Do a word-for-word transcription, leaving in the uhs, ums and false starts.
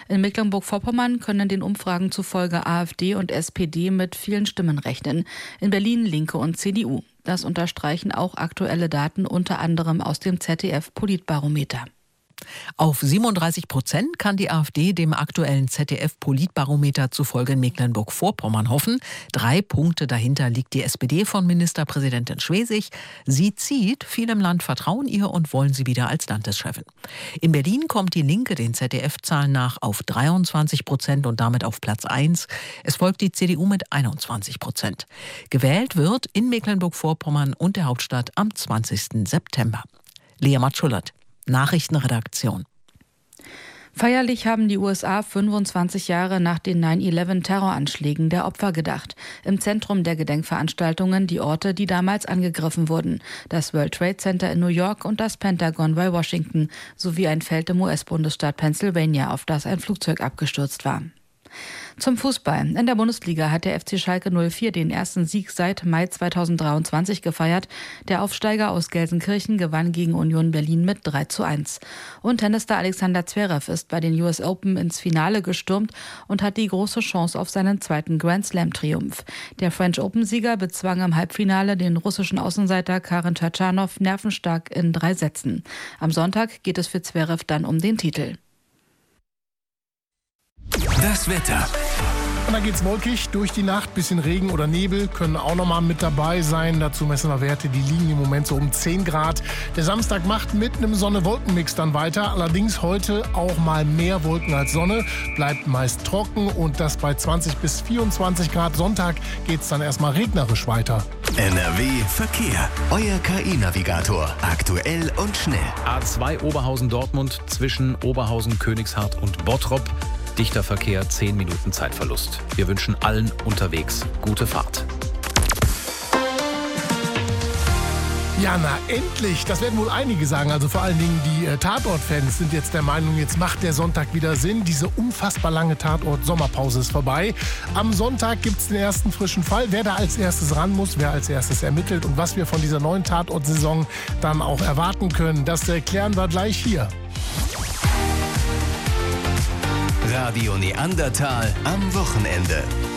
In Mecklenburg-Vorpommern können den Umfragen zufolge AfD und S P D mit vielen Stimmen rechnen. In Berlin Linke und C D U. Das unterstreichen auch aktuelle Daten, unter anderem aus dem Z D F-Politbarometer. Auf siebenunddreißig Prozent kann die AfD dem aktuellen Z D F-Politbarometer zufolge in Mecklenburg-Vorpommern hoffen. Drei Punkte dahinter liegt die S P D von Ministerpräsidentin Schwesig. Sie zieht, viele im Land vertrauen ihr und wollen sie wieder als Landeschefin. In Berlin kommt die Linke den Z D F-Zahlen nach auf dreiundzwanzig Prozent und damit auf Platz eins. Es folgt die C D U mit einundzwanzig Prozent. Gewählt wird in Mecklenburg-Vorpommern und der Hauptstadt am zwanzigsten September. Lea Matschullert, Nachrichtenredaktion. Feierlich haben die U S A fünfundzwanzig Jahre nach den neun elf Terroranschlägen der Opfer gedacht. Im Zentrum der Gedenkveranstaltungen die Orte, die damals angegriffen wurden. Das World Trade Center in New York und das Pentagon bei Washington sowie ein Feld im U S-Bundesstaat Pennsylvania, auf das ein Flugzeug abgestürzt war. Zum Fußball. In der Bundesliga hat der F C Schalke null vier den ersten Sieg seit Mai zweitausenddreiundzwanzig gefeiert. Der Aufsteiger aus Gelsenkirchen gewann gegen Union Berlin mit drei zu eins. Und Tennisstar Alexander Zverev ist bei den U S Open ins Finale gestürmt und hat die große Chance auf seinen zweiten Grand Slam-Triumph. Der French Open-Sieger bezwang im Halbfinale den russischen Außenseiter Karen Tschatschanow nervenstark in drei Sätzen. Am Sonntag geht es für Zverev dann um den Titel. Das Wetter. Und dann geht's wolkig durch die Nacht, bisschen Regen oder Nebel können auch nochmal mit dabei sein. Dazu messen wir Werte, die liegen im Moment so um zehn Grad. Der Samstag macht mit einem Sonne-Wolken-Mix dann weiter. Allerdings heute auch mal mehr Wolken als Sonne. Bleibt meist trocken und das bei zwanzig bis vierundzwanzig Grad. Sonntag geht's dann erstmal regnerisch weiter. N R W Verkehr. Euer K I-Navigator. Aktuell und schnell. A zwei Oberhausen-Dortmund zwischen Oberhausen, Königshardt und Bottrop. Dichter Verkehr, zehn Minuten Zeitverlust. Wir wünschen allen unterwegs gute Fahrt. Ja, na endlich. Das werden wohl einige sagen. Also vor allen Dingen die äh, Tatort-Fans sind jetzt der Meinung, jetzt macht der Sonntag wieder Sinn. Diese unfassbar lange Tatort-Sommerpause ist vorbei. Am Sonntag gibt es den ersten frischen Fall. Wer da als erstes ran muss, wer als erstes ermittelt und was wir von dieser neuen Tatort-Saison dann auch erwarten können, das erklären wir gleich hier. Radio Neandertal am Wochenende.